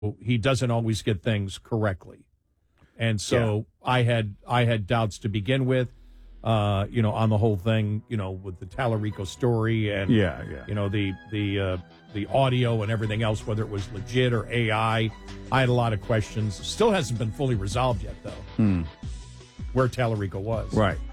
he doesn't always get things correctly. And so I had doubts to begin with, on the whole thing, with the Tallarico story and, the audio and everything else, whether it was legit or AI. I had a lot of questions. Still hasn't been fully resolved yet, though, where Tallarico was. Right.